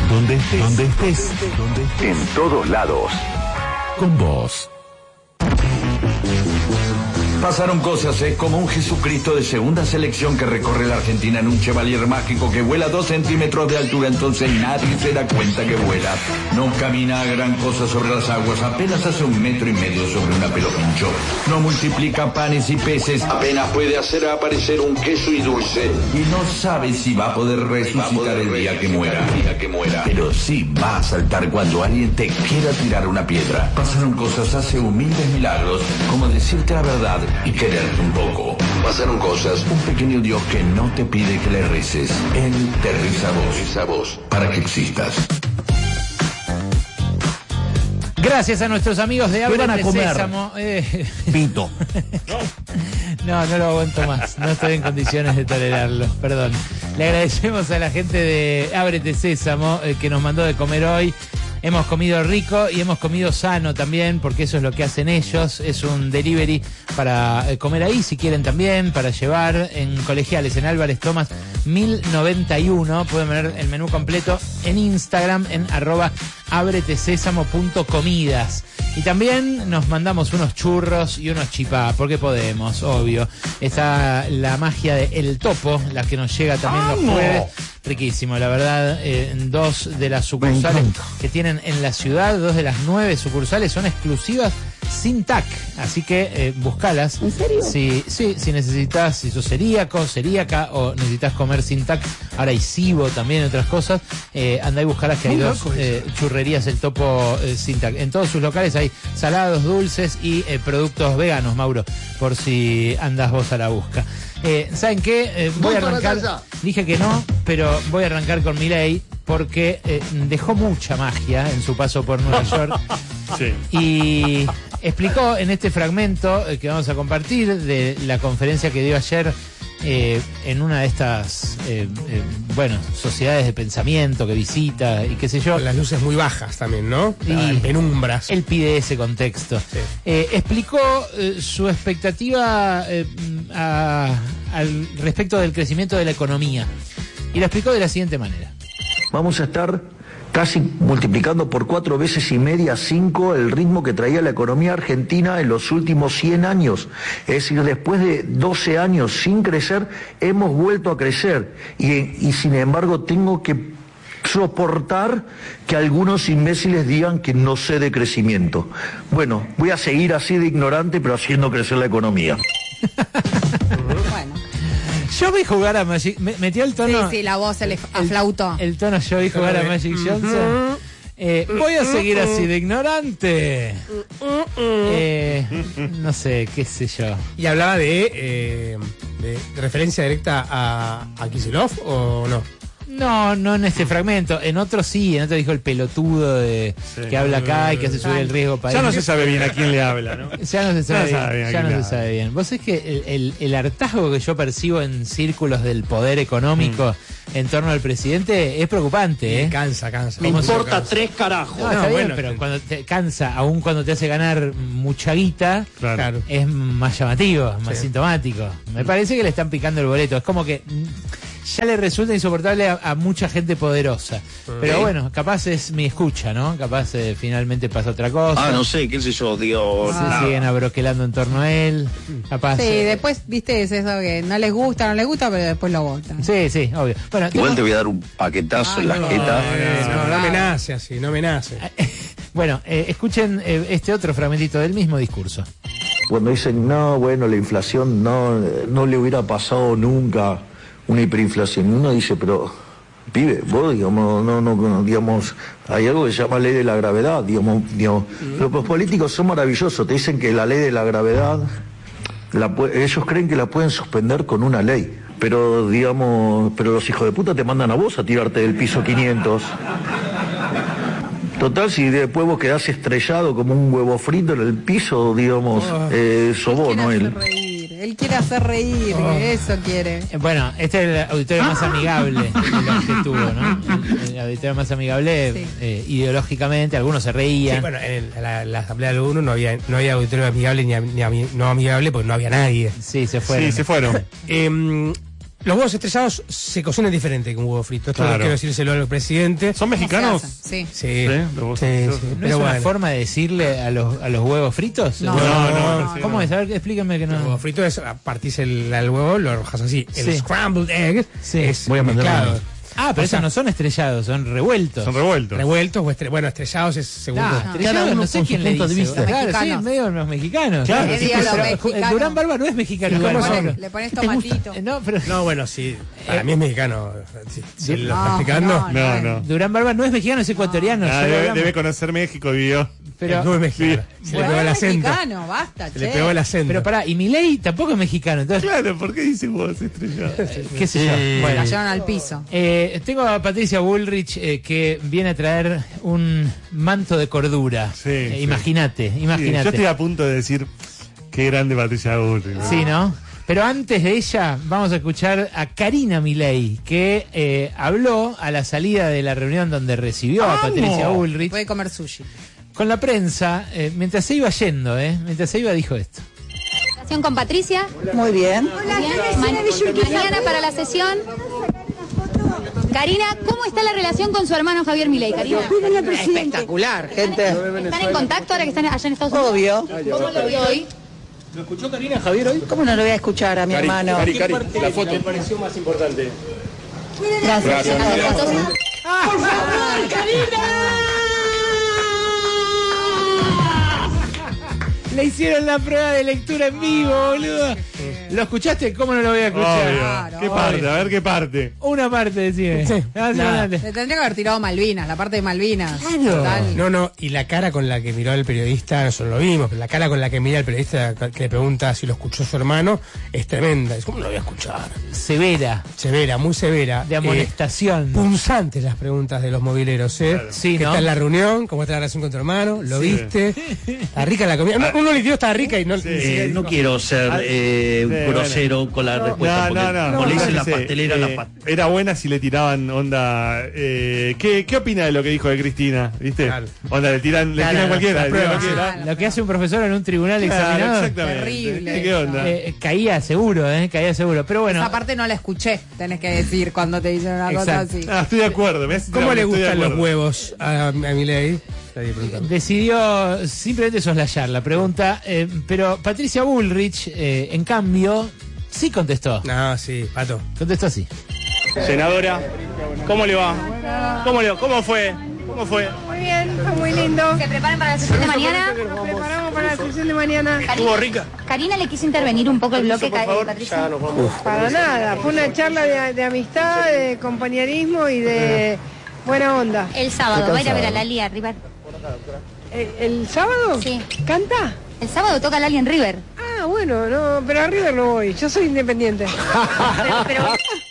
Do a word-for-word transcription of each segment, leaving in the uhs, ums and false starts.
Donde estés, donde estés, donde estés. En todos lados. Con vos. Pasaron cosas, es como un Jesucristo de segunda selección que recorre la Argentina en un Chevalier mágico que vuela dos centímetros de altura, entonces nadie se da cuenta que vuela. No camina a gran cosa sobre las aguas, apenas hace un metro y medio sobre una pelopincho. No multiplica panes y peces, apenas puede hacer aparecer un queso y dulce. Y no sabe si va a poder resucitar el día que muera. Pero sí va a saltar cuando alguien te quiera tirar una piedra. Pasaron cosas, hace humildes milagros, como decirte la verdad y quererte un poco. Pasaron cosas, un pequeño Dios que no te pide que le reces. Él te reza a vos, reza a vos, para que existas. Gracias a nuestros amigos de Ábrete Sésamo. Eh... Pito. No, no lo aguanto más. No estoy en condiciones de tolerarlo. Perdón. Le agradecemos a la gente de Ábrete Sésamo eh, que nos mandó de comer hoy. Hemos comido rico y hemos comido sano también, porque eso es lo que hacen ellos. Es un delivery para comer ahí, si quieren también, para llevar en Colegiales, en Álvarez Tomás mil noventa y uno. Pueden ver el menú completo en Instagram, en arroba abretesésamo.comidas. Y también nos mandamos unos churros y unos chipá, porque podemos, obvio. Está la magia de El Topo, la que nos llega también los jueves. Riquísimo, la verdad. Eh, dos de las sucursales que tienen en la ciudad, dos de las nueve sucursales son exclusivas sin T A C, así que eh, buscalas. ¿En serio? Si, sí, si necesitas, si sos celíaco, celíaca o necesitas comer sin T A C, ahora hay cibo también, otras cosas, eh, andá y buscalas, que hay Muy dos eh, churrerías El Topo eh, sin T A C. En todos sus locales hay salados, dulces y eh, productos veganos, Mauro, por si andás vos a la busca. Eh, ¿Saben qué? Eh, voy, voy a arrancar, dije que no, pero voy a arrancar con Milei porque eh, dejó mucha magia en su paso por Nueva York. Sí. Y explicó en este fragmento eh, que vamos a compartir de la conferencia que dio ayer eh, en una de estas, eh, eh, bueno, sociedades de pensamiento que visita y qué sé yo. Con las luces muy bajas también, ¿no? Y en penumbras. Él pide ese contexto. Sí. Eh, explicó eh, su expectativa eh, a, al respecto del crecimiento de la economía. Y lo explicó de la siguiente manera. Vamos a estar casi multiplicando por cuatro veces y media, cinco, el ritmo que traía la economía argentina en los últimos cien años. Es decir, después de doce años sin crecer, hemos vuelto a crecer. Y, y sin embargo, tengo que soportar que algunos imbéciles digan que no sé de crecimiento. Bueno, voy a seguir así de ignorante, pero haciendo crecer la economía. Bueno. Yo vi jugar a Magic... Me, metió el tono... Sí, sí, la voz se le aflautó. El, el tono yo vi jugar a Magic Johnson. Eh, voy a seguir así de ignorante. Eh, no sé, qué sé yo. ¿Y hablaba de, eh, de, de referencia directa a, a Kicillof o no? No, no en este fragmento. En otro sí, en otro dijo el pelotudo de sí, que habla acá y que hace subir el riesgo para ya él. no se sabe bien a quién le habla, ¿no? Ya no se sabe, no bien, bien, ya no se sabe bien. Vos sabés que el, el, el hartazgo que yo percibo en círculos del poder económico mm. en torno al presidente es preocupante, ¿eh? Cansa, cansa. Me importa cansa? tres carajos. No, está no, bien, bueno, pero cuando te cansa, aún cuando te hace ganar mucha guita, claro. es más llamativo, más sí. sintomático. Me parece que le están picando el boleto. Es como que ya le resulta insoportable a, a mucha gente poderosa. Pero ¿Eh? bueno, capaz es mi escucha, ¿no? Capaz eh, finalmente pasa otra cosa. Ah, no sé, qué sé yo, digo... Se nada. siguen abroquelando en torno a él. Capaz, sí, eh, después, viste, es eso que no les gusta, no les gusta, pero después lo votan. Sí, sí, obvio. Bueno, igual tengo... te voy a dar un paquetazo ah, en la no, jeta. No, no, no, no me nace así, no me nace. Bueno, eh, escuchen eh, este otro fragmentito del mismo discurso. Cuando dicen, no, bueno, la inflación no, no le hubiera pasado nunca una hiperinflación. Uno dice, pero, pibe, vos, digamos, no, no, digamos, hay algo que se llama ley de la gravedad, digamos, digamos. Los, los políticos son maravillosos, te dicen que la ley de la gravedad, la, ellos creen que la pueden suspender con una ley. Pero, digamos, pero los hijos de puta te mandan a vos a tirarte del piso quinientos. Total, si después vos quedás estrellado como un huevo frito en el piso, digamos, oh, eh, sos vos, no él. Reír. Él quiere hacer reír, oh. eso quiere. Bueno, este es el auditorio más amigable de los que tuvo, ¿no? El, el auditorio más amigable sí. eh, ideológicamente, algunos se reían. Sí, bueno, en la, la asamblea de uno no había, no había auditorio amigable ni, ni no amigable porque no había nadie. Sí, se fueron. Sí, se fueron. eh, Los huevos estrellados se cocinan diferente que un huevo frito. Esto Claro. no quiero decírselo al presidente. ¿Son mexicanos? Sí. Sí, Sí, los huevos sí, fritos. sí. ¿No Pero es una bueno. forma de decirle a los, a los huevos fritos? No. No, no, no. ¿Cómo es? A ver, explícame que El no. huevo frito es, partís el, el huevo, lo arrojas así. El Sí. scrambled egg Sí. es Voy a mandar mezclado. una. Ah, pero O sea, esos no son estrellados, son revueltos. Son revueltos. Revueltos o estre bueno, estrellados es segundo. Ah, estrellados Cada uno no sé con su quién le punto de dice. vista. Claro, sí, Mexicanos. medio los mexicanos. Claro, ¿Qué sí, diga pero- lo El mexicano? Durán Barba no es mexicano. ¿Y cómo Igual, son? bueno. Le pones tomatito. Eh, No, pero No, bueno, sí. Para mí es mexicano. Si, si lo No, está explicando. no, No, no. Durán Barba no es mexicano, es ecuatoriano. Ah, ya lo debe, hablamos. debe conocer México, vivió. Pero, no es mexicano. Se le Bueno, pegó el es acento. mexicano, basta, Se le che. pegó el acento. pero pará, y Milei tampoco es mexicano, entonces, Claro, ¿por qué dice huevos estrellados? qué sé yo. Eh, Bueno, Cayeron al piso. eh, tengo a Patricia Bullrich eh, que viene a traer un manto de cordura. Sí, Eh, sí. Imagínate, Sí, imagínate. yo estoy a punto de decir qué grande Patricia Bullrich. Sí, ¿no? Pero antes de ella, vamos a escuchar a Karina Milei, que eh, habló a la salida de la reunión donde recibió a Patricia Bullrich Puede comer sushi. con la prensa, eh, mientras se iba yendo, ¿eh? Mientras se iba, dijo esto. Relación con Patricia. Muy bien. Bien. Ma- mañana para la sesión. Karina, ¿cómo está la relación con su hermano Javier Milei, Karina? Espectacular, gente. ¿Están en contacto ahora que están allá en Estados Unidos? Obvio. ¿Cómo lo vio hoy? ¿Lo escuchó Karina Javier hoy? ¿Cómo no lo voy a escuchar a mi hermano? La foto. ¿Qué pareció más importante? Gracias. Entonces, Le hicieron la prueba de lectura en vivo, boludo. ¿Lo escuchaste? ¿Cómo no lo voy a escuchar? Obvio. Claro, ¿Qué obvio. parte? A ver qué parte. Una parte, decime. Sí. Ah, sí, Nada. adelante. Le tendría que haber tirado Malvinas, la parte de Malvinas. Claro. Total. No, no, y la cara con la que miró el periodista, nosotros lo vimos, pero la cara con la que mira el periodista que le pregunta si lo escuchó su hermano es tremenda. Es, ¿cómo no lo voy a escuchar? Severa, Severa, muy severa. de Eh, amonestación. punzantes las preguntas de los mobileros, ¿eh? Sí, ¿Qué ¿no? tal la reunión? ¿Cómo está la relación con tu hermano? ¿Lo Sí. viste? ¿Está rica la comida? No, uno le dio está rica y no... Sí. ni siquiera Eh, dijo- no quiero ser eh, Sí, grosero con la respuesta, No, no, porque no. como le dicen la Dice, pastelera, eh, la pa- era buena si le tiraban onda. Eh, ¿qué, ¿Qué opina de lo que dijo de Cristina? ¿Viste? Claro. Onda, le tiran, le Claro, tiran cualquiera. las le tiran pruebas, cualquiera. Lo que hace un profesor en un tribunal Claro, examinado. exactamente. Terrible ¿Qué eso. onda? Eh, caía seguro, ¿eh? Caía seguro. Pero bueno, Esa parte no la escuché, tenés que decir cuando te dicen una cosa Exacto. así. Ah, estoy de acuerdo. me hace ¿Cómo tirar, le estoy de gustan los acuerdo. huevos a, a Milei? Nadie preguntando. decidió simplemente soslayar la pregunta. eh, pero Patricia Bullrich, eh, en cambio, sí contestó. No, sí, Pato. Contestó así. Senadora, ¿cómo le va? ¿Cómo, le, ¿Cómo fue? ¿Cómo fue? Muy bien, fue muy lindo. ¿Se preparan para la sesión de mañana? Nos preparamos para la sesión de mañana. ¿Estuvo rica? Karina le quiso intervenir un poco el bloque, Ca- eh, Patricia. Para nada, fue una charla de, de amistad, de compañerismo y de buena onda. El sábado, va a ir a ver a Lali a River. ¿El, el sábado? Sí. ¿Canta? El sábado toca Lali en River. Ah, bueno, no, pero a River no voy, yo soy independiente. Pero, pero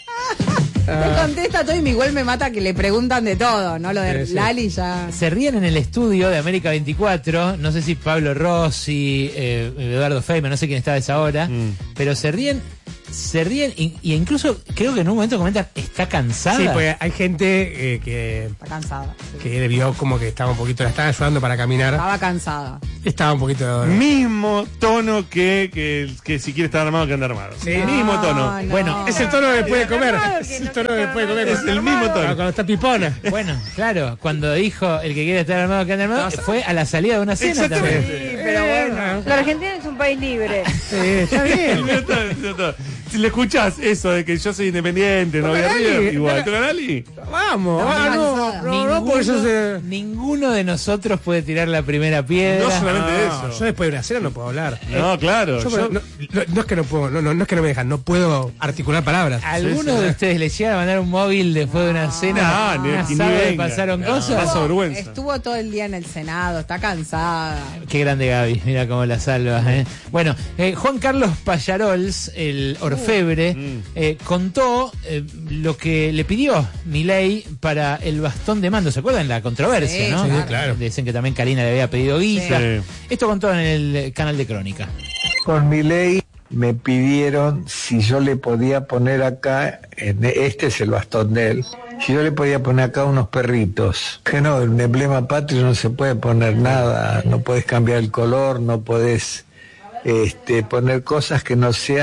Te contesta todo y Miguel me mata que le preguntan de todo, ¿no? Lo de Sí, sí. Lali ya. Se ríen en el estudio de América veinticuatro, no sé si Pablo Rossi, eh, Eduardo Feynman, no sé quién estaba a esa hora, Mm. pero se ríen, se ríen y, y incluso creo que en un momento comentan, ¿está cansada? Sí, porque hay gente eh, que, Está cansada. que vio como que estaba un poquito, la estaba ayudando para caminar. Estaba cansada. Estaba un poquito... Mismo tono que, que, que si quiere estar armado que anda armado. Sí. Mismo tono. no. Bueno, Es el tono de después de comer. armado, Es que el no tono de está después de comer. Es el mismo tono. Ah, cuando está pipona. Bueno, claro, cuando dijo el que quiere estar armado que anda armado, fue a la salida de una cena Exactamente. también. Sí, pero bueno, la Argentina es un país libre. Sí, está bien. Ya está, ya está. Si le escuchás eso de que yo soy independiente, no voy a Toca River, Lali, igual, toca- toca Lali. Vamos, Está ah, no, cansada. no, no, porque eso se... Ninguno de nosotros puede tirar la primera piedra. No solamente No, eso. yo después de una cena no puedo hablar. No, claro. Yo, yo- no, no- no es que no puedo, no, no, no es que no me dejan, no puedo articular palabras. ¿Alguno de ustedes le llega a mandar un móvil después de una cena? No, ni- un ni asado de venga. pasaron No, cosas? paso vergüenza. Estuvo todo el día en el Senado, está cansada. Qué grande Gaby, mira cómo la salvas. ¿eh? Bueno, eh, Juan Carlos Pallarols, el orfebre, Mm. eh, contó eh, lo que le pidió Milei para el bastón de mando. ¿Se acuerdan la controversia, Sí, no? sí, claro. Dicen que también Karina le había pedido guita. Sí. Esto contó en el canal de Crónica. Con mi ley me pidieron si yo le podía poner acá, en- este es el bastón de él, si yo le podía poner acá unos perritos. Que no, el emblema patrio no se puede poner nada, no puedes cambiar el color, no puedes este, poner cosas que no sean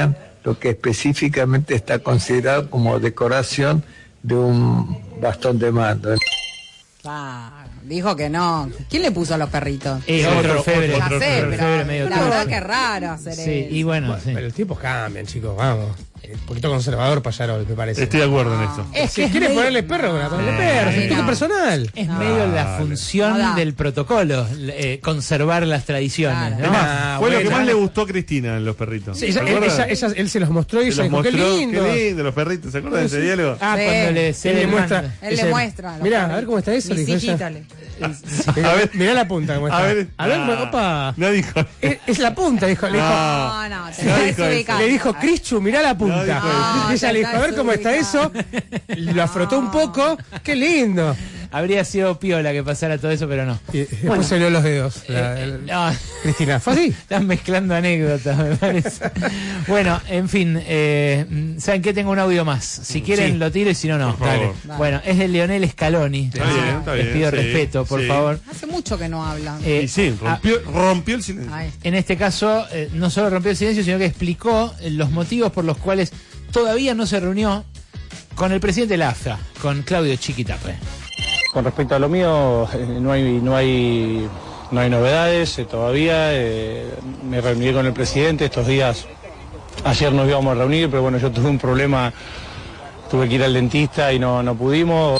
lo que específicamente está considerado como decoración de un bastón de mando. Ah, dijo que no. ¿Quién le puso a los perritos? Eh, otro febre. Ya Otro sé, febre, pero medio la turco. verdad que es raro hacer Sí, eso. y bueno, Bueno, sí. pero los tiempos cambian, chicos, vamos. Un poquito conservador Payarol, me parece. Estoy de acuerdo en esto. Es Si que es quiere medio- ponerle perro, bueno, ponerle perro, es un no. toque personal. Es medio la Dale. función No da. del protocolo, eh, conservar las tradiciones, Claro. ¿no? Es más, Ah, fue lo que bueno. más le gustó a Cristina en los perritos. Sí, ¿Se ella- acuerdan? ella- ella- él se los mostró y Se ella los dijo, qué mostró, lindo. qué lindo, los perritos. ¿Se acuerdan de ese diálogo? Ah, Sí. cuando le Él cede le el muestra. mando. Él le ese- muestra a los Mirá, a perritos. ver cómo está eso. Mis le dijo ella. hijitas le- Mirá, A ver. mirá la punta cómo está. A ver. a ver, Ah, opa. No dijo. Es, es la punta, dijo. Le dijo, No, no, te No estás dijo eso. desubicando. le dijo Cristu, mirá la punta. No dijo eso. y ella No, le dijo, a ver cómo está eso. Lo afrotó un poco. Qué lindo. Habría sido piola que pasara todo eso, pero no. Y después se le dio los dedos. la- Eh, el- no. Cristina, ¿fue así? Están mezclando anécdotas, me parece. Bueno, en fin, eh, ¿saben qué? Tengo un audio más. Si quieren Sí. lo tiro y si no, no. Por favor. Dale. Bueno, es de Lionel Scaloni. Está bien, está Les bien, pido sí, respeto, por sí. favor. Hace mucho que no hablan. Eh, Y sí, rompió, rompió el silencio. Ahí. En este caso, eh, no solo rompió el silencio, sino que explicó eh, los motivos por los cuales todavía no se reunió con el presidente de la A F A, con Claudio Chiquitape. Con respecto a lo mío, eh, no hay, no hay, no hay novedades eh, todavía. eh, me reuní con el presidente estos días. Ayer nos íbamos a reunir, pero bueno, yo tuve un problema, tuve que ir al dentista y no, no pudimos.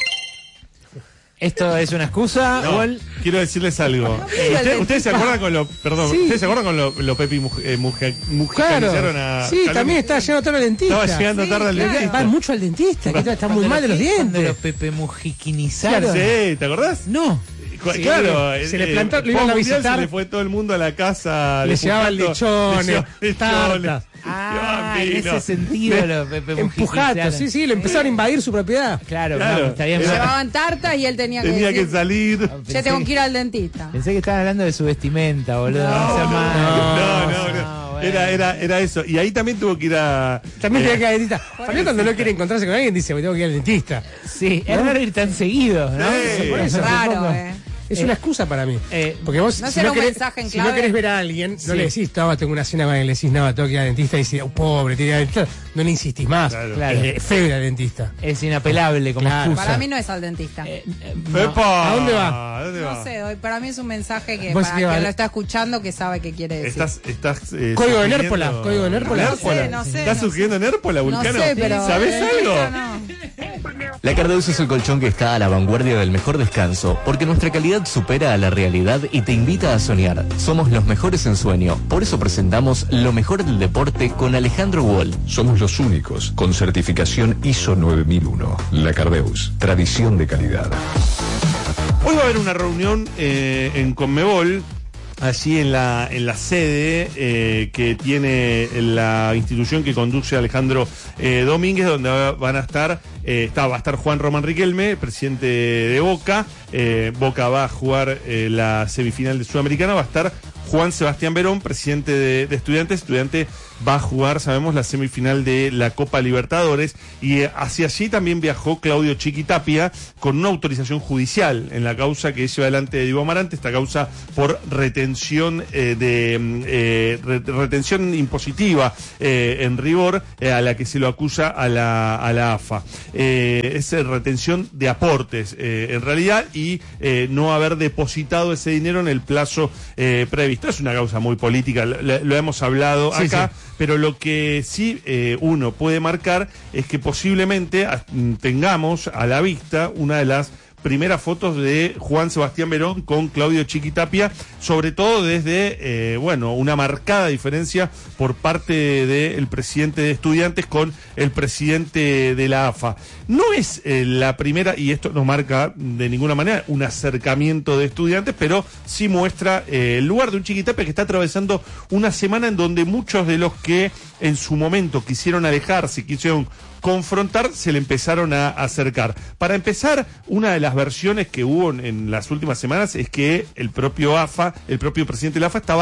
¿Esto es una excusa, No, Wall? quiero decirles algo. el ¿Usted- ¿Ustedes se dentista. acuerdan con lo, perdón, Sí. ustedes se acuerdan con lo, lo Pepi muj- eh, muja- mujicanizaron Claro. a Sí, Scaloni? también está llegando tarde al dentista. Estaba llegando Sí, tarde al claro. dentista. Van mucho al dentista, que está muy Cuando mal de los lo- Cuando dientes. los Pepe Mujiquinizaron. Sí, ¿te acordás? No. Cu- Sí, claro, se le eh, plantó, lo iban a post-mundial visitar. Se le fue todo el mundo a la casa. Le de llevaban Pujato, lechones, le llevaban lechones, tartas. Ah, llevaban en vino. ese sentido los Pepe Empujato, Mujiquinizaron. sí, sí, le empezaron a invadir su propiedad. Claro, Claro. claro, está bien. Era- Llevaban tartas y él tenía que Tenía que decir, salir. Pensé ya tengo que- que ir al dentista. Pensé que estaban hablando de su vestimenta, boludo. No, sea mal. No, no, no. No, bueno. Era, era, era eso. Y ahí también tuvo que ir a. También eh, tenía que ir al dentista. También cuando no quiere encontrarse con alguien dice, me tengo que ir al dentista. Sí, es raro ir tan seguido, ¿no? Sí. Por eso, Es raro, supongo. eh. Es Eh, una excusa para mí. eh, Porque vos, ¿no si, será no un querés, mensaje en si no clave? querés ver a alguien, no Sí. le decís, "Toma, tengo una cena con él", le decís, no, tengo que ir al dentista, y decís, oh, pobre, tiene que ir al dentista. No le insistís más. Claro. Claro. Es feo ir al dentista. Es inapelable como Claro. excusa. Para mí no es al dentista. Eh, eh, no. ¡Epa! ¿A dónde va? ¿A dónde va? No sé, hoy- para mí es un mensaje que Vos para que quien vale- lo está escuchando que sabe qué quiere decir. Estás, estás, eh, Código de sugiriendo- Nérpola, código de Nérpola. No sé, no sé, ¿Estás no sugiriendo Nérpola, No Vulcano? sé, pero... ¿Sabés el algo? dentista no. La Cardeus es el colchón que está a la vanguardia del mejor descanso, porque nuestra calidad supera a la realidad y te invita a soñar. Somos los mejores en sueño, por eso presentamos lo mejor del deporte con Alejandro Wall. Somos los únicos con certificación I S O nueve mil uno. La Cardeus, tradición de calidad. Hoy va a haber una reunión eh, en Conmebol, allí en la, en la sede eh, que tiene la institución que conduce Alejandro eh, Domínguez, donde va- van a estar, eh, está, va a estar Juan Román Riquelme, presidente de Boca. Eh, Boca va a jugar eh, la semifinal de Sudamericana, va a estar Juan Sebastián Verón, presidente de, de Estudiantes. Estudiante va a jugar, sabemos, la semifinal de la Copa Libertadores. Y eh, hacia allí también viajó Claudio Chiquitapia con una autorización judicial en la causa que lleva adelante Diego Amarante, esta causa por retención eh, de mm, eh, re- retención impositiva eh, en rigor, eh, a la que se lo acusa a la, a la A F A. Eh, es eh, retención de aportes, eh, en realidad, y eh, no haber depositado ese dinero en el plazo eh, previsto. Es una causa muy política, lo, lo hemos hablado Sí, acá, sí. pero lo que sí eh, uno puede marcar es que posiblemente ah, tengamos a la vista una de las primeras fotos de Juan Sebastián Verón con Claudio Chiquitapia, sobre todo desde, eh, bueno, una marcada diferencia por parte del presidente de Estudiantes con el presidente de la A F A. No es eh, la primera, y esto no marca de ninguna manera un acercamiento de Estudiantes, pero sí muestra eh, el lugar de un Chiquitapia que está atravesando una semana en donde muchos de los que en su momento quisieron alejarse, quisieron confrontar, se le empezaron a acercar. Para empezar, una de las versiones que hubo en, en las últimas semanas es que el propio A F A, el propio presidente de la A F A estaba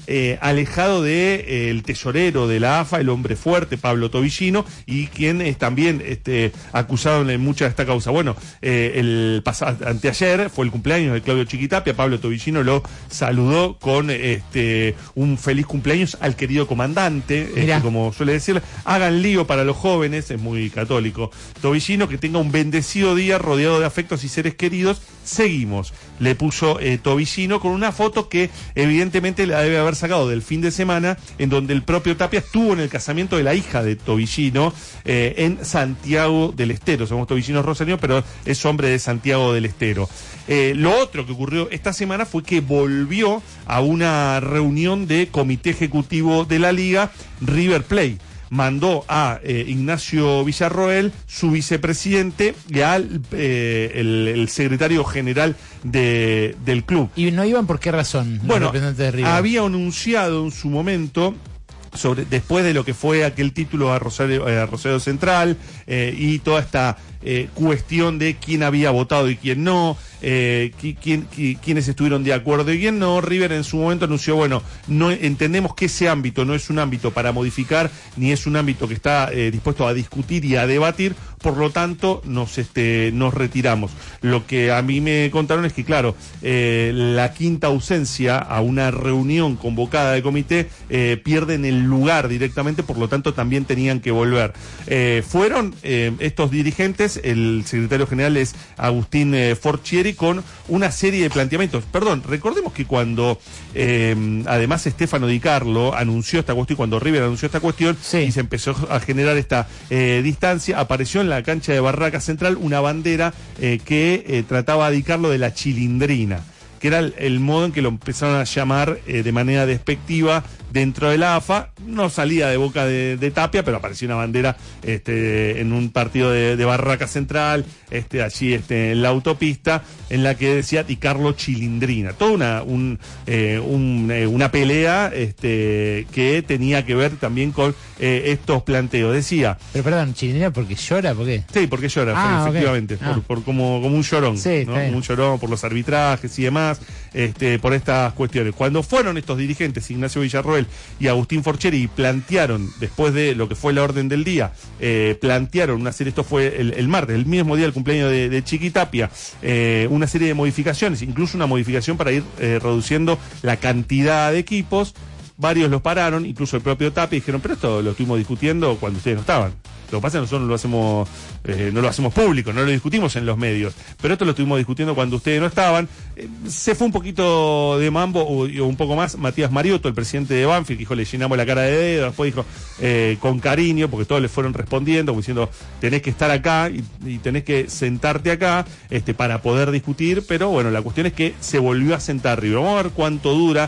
eh, alejado de eh, el tesorero de la A F A, el hombre fuerte, Pablo Tobillino, y quien es también este, acusado en mucha de esta causa. Bueno, eh, el pasado, anteayer fue el cumpleaños de Claudio Chiquitapia. Pablo Tobillino lo saludó con este, un feliz cumpleaños al querido comandante, este, como suele decir. Hagan lío para los jóvenes, es muy católico. Tobillino, que tenga un bendecido día rodeado de afectos y seres queridos. Seguimos. Le puso eh, Tobillino con una foto que evidentemente la debe haber sacado del fin de semana, en donde el propio Tapia estuvo en el casamiento de la hija de Tobillino eh, en Santiago del Estero. Somos Tobillino rosarino, pero es hombre de Santiago del Estero. Eh, lo otro que ocurrió esta semana fue que volvió a una reunión de comité ejecutivo de la Liga River Plate. Mandó a eh, Ignacio Villarroel, su vicepresidente, y al eh, el, el secretario general de, del club. ¿Y no iban por qué razón? Los bueno, representantes de River? Había anunciado en su momento, sobre después de lo que fue aquel título a Rosario, eh, a Rosario Central eh, y toda esta eh, cuestión de quién había votado y quién no, eh, quién, quién, quiénes estuvieron de acuerdo y quién no. River en su momento anunció, bueno, no entendemos que ese ámbito no es un ámbito para modificar, ni es un ámbito que está eh, dispuesto a discutir y a debatir, por lo tanto nos este nos retiramos. Lo que a mí me contaron es que, claro, eh, la quinta ausencia a una reunión convocada de comité eh, pierden el lugar directamente, por lo tanto también tenían que volver. Eh, fueron eh, estos dirigentes, el secretario general es Agustín eh, Forchieri, con una serie de planteamientos. Perdón, recordemos que cuando eh, además Stefano Di Carlo anunció esta cuestión, cuando River anunció esta cuestión, sí, y se empezó a generar esta eh, distancia, apareció en la cancha de Barraca Central una bandera eh, que eh, trataba a Di Carlo de la chilindrina, que era el, el modo en que lo empezaron a llamar eh, de manera despectiva dentro de la A F A. No salía de boca de, de Tapia, pero apareció una bandera este, en un partido de, de Barraca Central, este, allí este, en la autopista, en la que decía Di Carlo Chilindrina. Toda una, un, eh, un, eh, una pelea este, que tenía que ver también con eh, estos planteos. Decía... Pero perdón, Chilindrina porque llora, ¿por qué? Sí, porque llora, ah, efectivamente, okay. por, ah. por como, como un llorón, sí, ¿no? Un llorón por los arbitrajes y demás, este, por estas cuestiones. Cuando fueron estos dirigentes, Ignacio Villarroel y Agustín Forchieri, plantearon, después de lo que fue la orden del día, eh, plantearon una serie, esto fue el, el martes, el mismo día del cumpleaños de, de Chiquitapia, eh, una serie de modificaciones, incluso una modificación para ir eh, reduciendo la cantidad de equipos. Varios los pararon, incluso el propio Tapia, y dijeron, pero esto lo estuvimos discutiendo cuando ustedes no estaban. Lo que pasa es que nosotros no lo hacemos, eh, no lo hacemos público, no lo discutimos en los medios, pero esto lo estuvimos discutiendo cuando ustedes no estaban. Eh, se fue un poquito de mambo, o, o un poco más, Matías Mariotto, el presidente de Banfield, que dijo, le llenamos la cara de dedo, después dijo, eh, con cariño, porque todos le fueron respondiendo, como diciendo, tenés que estar acá y, y tenés que sentarte acá este, para poder discutir, pero bueno, la cuestión es que se volvió a sentar River. Vamos a ver cuánto dura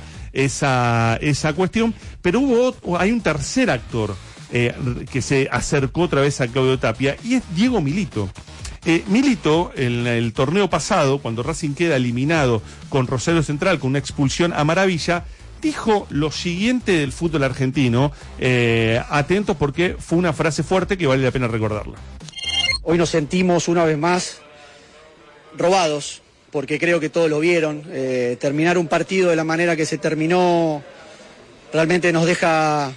esa, esa cuestión, pero hubo, hay un tercer actor Eh, que se acercó otra vez a Claudio Tapia, y es Diego Milito. Eh, Milito, en el torneo pasado, cuando Racing queda eliminado con Rosario Central, con una expulsión a Maravilla, dijo lo siguiente del fútbol argentino, eh, atentos porque fue una frase fuerte que vale la pena recordarla. Hoy nos sentimos una vez más robados, porque creo que todos lo vieron. Eh, terminar un partido de la manera que se terminó realmente nos deja...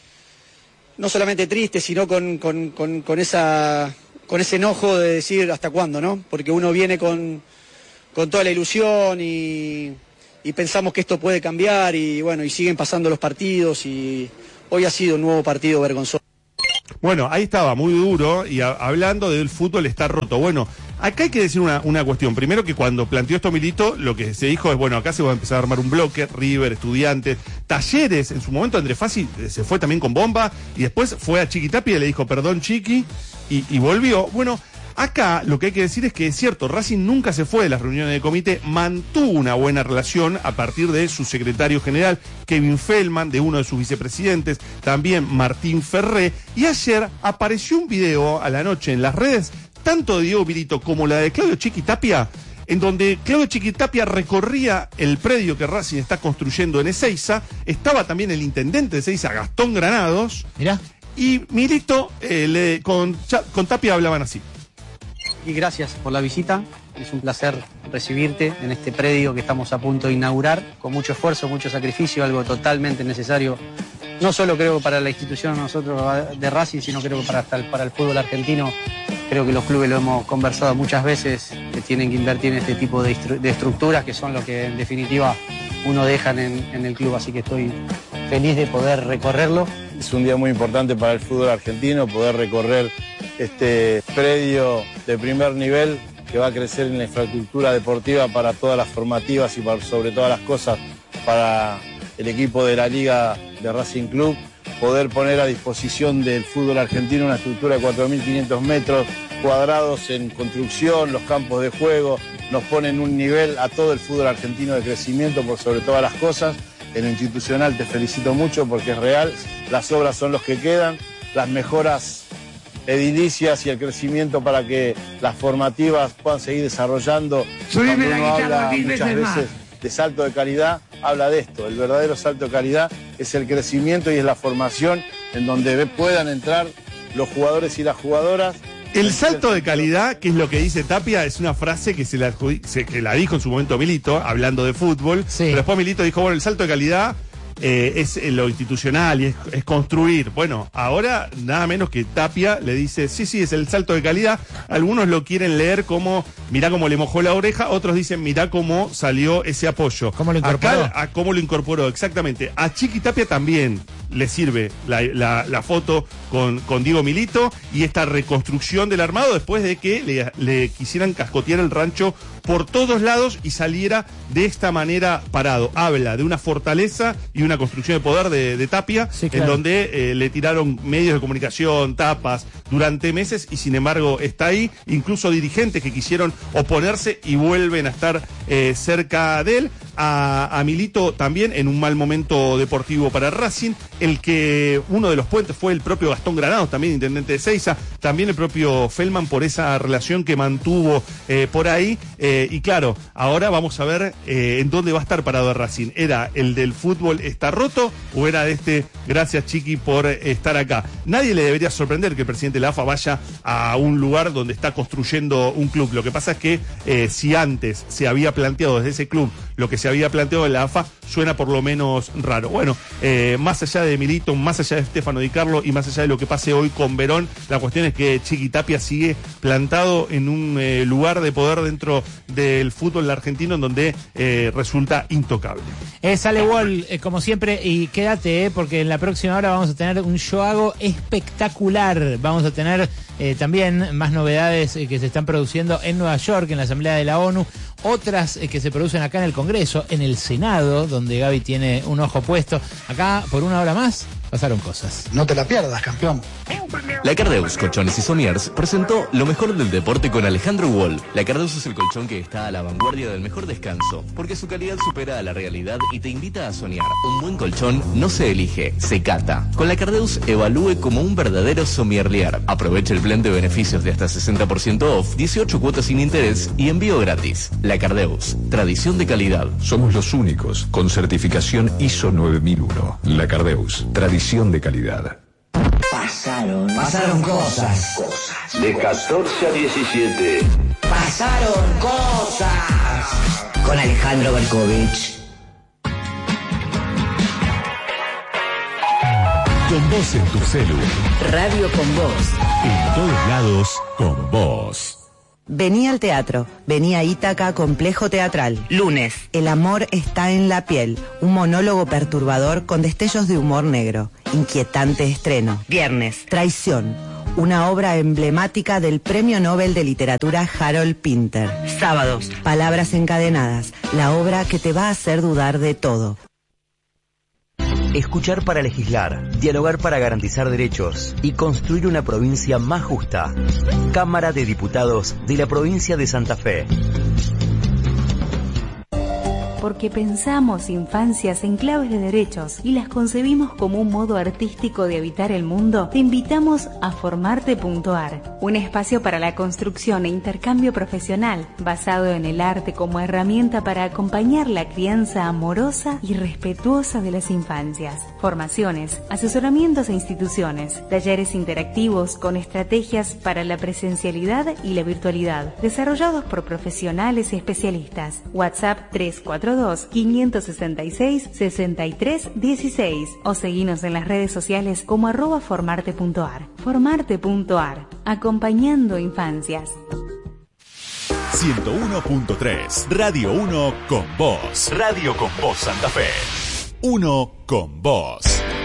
no solamente triste, sino con, con, con, con, esa, con ese enojo de decir hasta cuándo, ¿no? Porque uno viene con, con toda la ilusión y, y pensamos que esto puede cambiar y bueno, y siguen pasando los partidos y hoy ha sido un nuevo partido vergonzoso. Bueno, ahí estaba, muy duro, y a, hablando del fútbol está roto. Bueno, acá hay que decir una, una cuestión. Primero, que cuando planteó esto Milito, lo que se dijo es, bueno, acá se va a empezar a armar un bloque, River, Estudiantes, Talleres. En su momento Andrés Fassi se fue también con bomba, y después fue a Chiquitapia y le dijo, perdón Chiqui, y, y volvió. Bueno, acá lo que hay que decir es que es cierto, Racing nunca se fue de las reuniones de comité, mantuvo una buena relación a partir de su secretario general, Kevin Feldman, de uno de sus vicepresidentes, también Martín Ferré, y ayer apareció un video a la noche en las redes, tanto de Diego Milito como la de Claudio Chiquitapia, en donde Claudio Chiquitapia recorría el predio que Racing está construyendo en Ezeiza, estaba también el intendente de Ezeiza, Gastón Granados, mirá, y Milito eh, le, con, con Tapia hablaban así. Y gracias por la visita. es un placer recibirte en este predio que estamos a punto de inaugurar, con mucho esfuerzo, mucho sacrificio, algo totalmente necesario, no solo creo para la institución nosotros de Racing, sino creo que para, hasta el, para el fútbol argentino. Creo que los clubes lo hemos conversado muchas veces, que tienen que invertir en este tipo de, de estructuras, que son lo que en definitiva uno deja en, en el club, así que estoy feliz de poder recorrerlo. Es un día muy importante para el fútbol argentino, poder recorrer este predio de primer nivel que va a crecer en la infraestructura deportiva para todas las formativas y para, sobre todas las cosas para el equipo de la Liga de Racing Club, poder poner a disposición del fútbol argentino una estructura de cuatro mil quinientos metros cuadrados en construcción, los campos de juego, nos ponen un nivel a todo el fútbol argentino de crecimiento por sobre todas las cosas. En lo institucional te felicito mucho porque es real, las obras son los que quedan, las mejoras edilicias y el crecimiento para que las formativas puedan seguir desarrollando. Cuando uno habla muchas veces de salto de calidad, habla de esto, el verdadero salto de calidad es el crecimiento y es la formación en donde puedan entrar los jugadores y las jugadoras. El salto de calidad, que es lo que dice Tapia, es una frase que se la, se, que la dijo en su momento Milito, hablando de fútbol, sí. Pero después Milito dijo, bueno, el salto de calidad eh, es lo institucional y es, es construir. Bueno, ahora nada menos que Tapia le dice, sí, sí, es el salto de calidad. Algunos lo quieren leer como, mirá cómo le mojó la oreja, otros dicen, mirá cómo salió ese apoyo. ¿Cómo lo incorporó? Acá, a cómo lo incorporó, exactamente. A Chiqui Tapia también le sirve la, la, la foto con, con Diego Milito y esta reconstrucción del armado después de que le, le quisieran cascotear el rancho por todos lados y saliera de esta manera parado. Habla de una fortaleza y una construcción de poder de, de Tapia, sí, claro. En donde eh, le tiraron medios de comunicación, tapas, durante meses y sin embargo está ahí. Incluso dirigentes que quisieron oponerse y vuelven a estar eh, cerca de él. A, a Milito también en un mal momento deportivo para Racing, el que uno de los puentes fue el propio Gastón Granados, también intendente de Seiza, también el propio Feldman por esa relación que mantuvo eh, por ahí, eh, y claro, ahora vamos a ver eh, en dónde va a estar parado Racing. ¿Era el del fútbol está roto o era de este gracias Chiqui por estar acá? Nadie le debería sorprender que el presidente de la A F A vaya a un lugar donde está construyendo un club. Lo que pasa es que eh, si antes se había planteado desde ese club lo que se había planteado en la A F A, suena por lo menos raro. Bueno, eh, más allá de Milito, más allá de Stefano Di Carlo y más allá de lo que pase hoy con Verón, la cuestión es que Chiqui Tapia sigue plantado en un eh, lugar de poder dentro del fútbol argentino en donde eh, resulta intocable. Eh, sale Wall, eh, como siempre, y quédate, eh, porque en la próxima hora vamos a tener un Yo Hago espectacular. Vamos a tener eh, también más novedades eh, que se están produciendo en Nueva York, en la Asamblea de la ONU, otras eh, que se producen acá en el Congreso, en el Senado, donde Gaby tiene un ojo puesto. Acá, por una hora más, pasaron cosas. No te la pierdas, campeón. La Cardeus Colchones y Somiers presentó lo mejor del deporte con Alejandro Wall. La Cardeus es el colchón que está a la vanguardia del mejor descanso, porque su calidad supera a la realidad y te invita a soñar. Un buen colchón no se elige, se cata. Con la Cardeus evalúe como un verdadero somierlier. Aproveche el plan de beneficios de hasta sesenta por ciento off, dieciocho cuotas sin interés y envío gratis. La Cardeus, tradición de calidad. Somos los únicos con certificación I S O nueve mil uno. La Cardeus, tradición de calidad. Pasaron, pasaron cosas. Cosas. De catorce a diecisiete. Pasaron cosas. Con Alejandro Berkovich. Con vos en tu celu. Radio con vos. En todos lados, con vos. Vení al teatro, vení a Ítaca Complejo Teatral. Lunes. El amor está en la piel, un monólogo perturbador con destellos de humor negro. Inquietante estreno. Viernes. Traición, una obra emblemática del Premio Nobel de Literatura Harold Pinter. Sábados. Palabras encadenadas, la obra que te va a hacer dudar de todo. Escuchar para legislar, dialogar para garantizar derechos y construir una provincia más justa. Cámara de Diputados de la provincia de Santa Fe. porque pensamos infancias en claves de derechos y las concebimos como un modo artístico de habitar el mundo, te invitamos a formarte punto ar, un espacio para la construcción e intercambio profesional basado en el arte como herramienta para acompañar la crianza amorosa y respetuosa de las infancias. Formaciones, asesoramientos e instituciones, talleres interactivos con estrategias para la presencialidad y la virtualidad, desarrollados por profesionales y especialistas. WhatsApp tres cuatro dos, cinco seis seis, seis tres uno seis o seguinos en las redes sociales como arroba formarte punto ar. Formarte punto ar, acompañando infancias. ciento uno punto tres, Radio uno con vos. Radio con vos Santa Fe. Uno con vos.